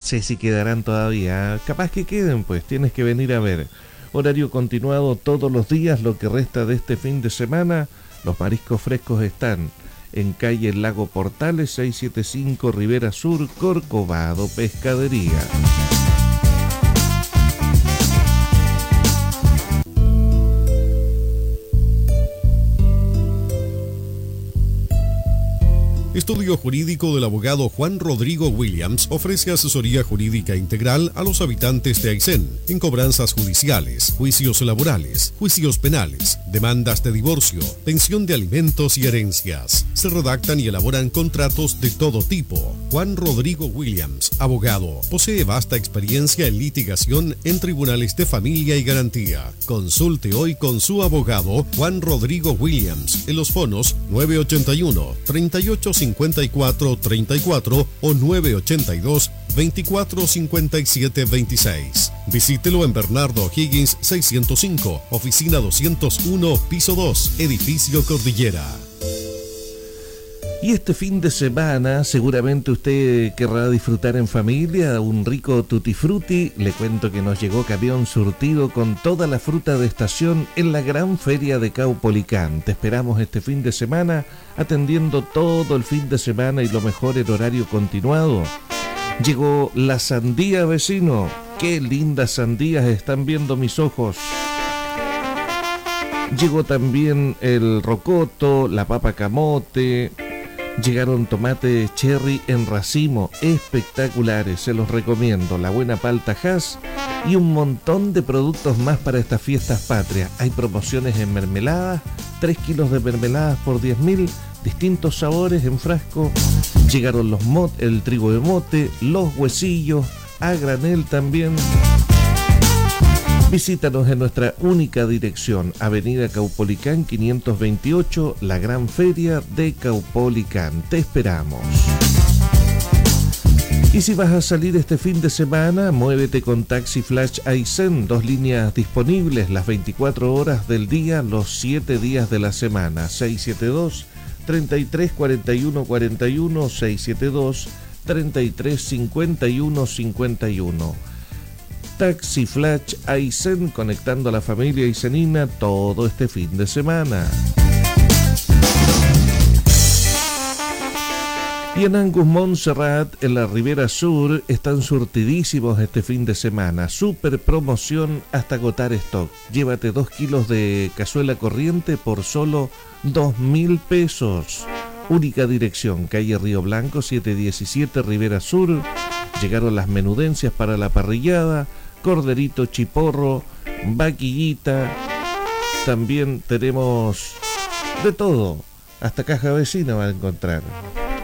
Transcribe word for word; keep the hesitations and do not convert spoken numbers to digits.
sé si quedarán todavía, capaz que queden, pues tienes que venir a ver. Horario continuado todos los días, lo que resta de este fin de semana. Los mariscos frescos están en calle Lago Portales, seiscientos setenta y cinco, Rivera Sur, Corcovado Pescadería. Estudio Jurídico del abogado Juan Rodrigo Williams ofrece asesoría jurídica integral a los habitantes de Aysén en cobranzas judiciales, juicios laborales, juicios penales, demandas de divorcio, pensión de alimentos y herencias. Se redactan y elaboran contratos de todo tipo. Juan Rodrigo Williams, abogado, posee vasta experiencia en litigación en tribunales de familia y garantía. Consulte hoy con su abogado Juan Rodrigo Williams en los fonos nueve ochenta y uno, treinta y ocho cincuenta y cuatro treinta y cuatro o nueve ochenta y dos, veinticuatro cincuenta y siete veintiséis. Visítelo en Bernardo Higgins seiscientos cinco, oficina doscientos uno, piso dos, edificio Cordillera. Y este fin de semana seguramente usted querrá disfrutar en familia un rico tutti frutti. Le cuento que nos llegó camión surtido con toda la fruta de estación en la gran feria de Caupolicán. Te esperamos este fin de semana atendiendo todo el fin de semana y lo mejor en horario continuado. Llegó la sandía, vecino. Qué lindas sandías están viendo mis ojos. Llegó también el rocoto, la papa camote. Llegaron tomates cherry en racimo, espectaculares, se los recomiendo. La buena palta Hass y un montón de productos más para estas fiestas patrias. Hay promociones en mermeladas, tres kilos de mermeladas por diez mil, distintos sabores en frasco. Llegaron los mot, el trigo de mote, los huesillos, a granel también. Visítanos en nuestra única dirección, Avenida Caupolicán quinientos veintiocho, la Gran Feria de Caupolicán. Te esperamos. Y si vas a salir este fin de semana, muévete con Taxi Flash Aysén, dos líneas disponibles las veinticuatro horas del día, los siete días de la semana. seis siete dos, treinta y tres, cuarenta y uno, cuarenta y uno, seis siete dos, treinta y tres, cincuenta y uno, cincuenta y uno. Taxi Flash Aysén, conectando a la familia aysenina todo este fin de semana. Y en Angus Montserrat, en la Ribera Sur, están surtidísimos este fin de semana. Super promoción hasta agotar stock. Llévate dos kilos de cazuela corriente por solo dos mil pesos. Única dirección, calle Río Blanco, setecientos diecisiete, Ribera Sur. Llegaron las menudencias para la parrillada, corderito chiporro, vaquillita. También tenemos de todo, hasta caja vecina va a encontrar.